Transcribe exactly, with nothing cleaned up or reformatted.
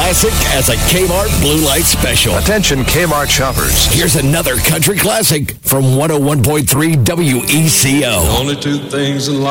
classic as a Kmart Blue Light Special. Attention Kmart shoppers. Here's another country classic from one oh one point three W E C O. Only two things in life.